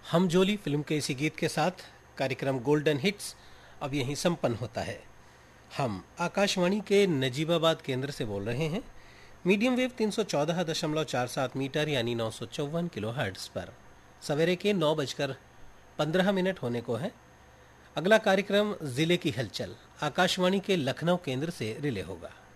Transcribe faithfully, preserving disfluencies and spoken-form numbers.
हम जोली फिल्म के इसी गीत के साथ कार्यक्रम गोल्डन हिट्स अब यहीं संपन्न होता है। हम आकाशवाणी के नजीबाबाद केंद्र से बोल रहे हैं, मीडियम वेव तीन सौ चौदह दशमलव चार सात मीटर यानी नौ सौ चौवन किलो हर्ट्ज पर। सवेरे के नौ बजकर पंद्रह मिनट होने को है। अगला कार्यक्रम जिले की हलचल आकाशवाणी के लखनऊ केंद्र से रिले होगा।